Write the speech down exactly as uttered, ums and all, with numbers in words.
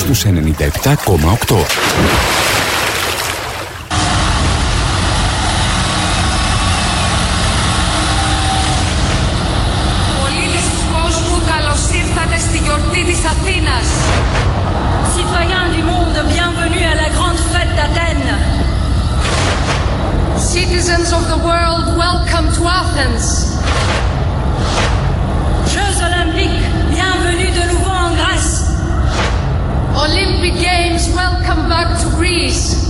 στους ενενήντα επτά κόμμα οκτώ. Πολίτες του κόσμου, καλώς ήρθατε στη γιορτή της Αθήνας. Citoyens du monde, bienvenue à la grande fête d'Athènes. Citizens of the world, welcome to Athens. Jeux olympiques, bienvenue de nouveau en Grèce. Olympic Games, welcome back to Greece.